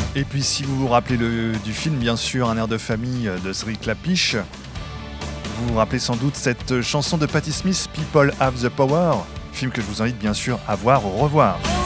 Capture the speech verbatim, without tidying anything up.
Et puis si vous vous rappelez le, du film, bien sûr, Un air de famille de Cédric Klapisch, vous vous rappelez sans doute cette chanson de Patti Smith, People Have the Power, film que je vous invite bien sûr à voir ou revoir.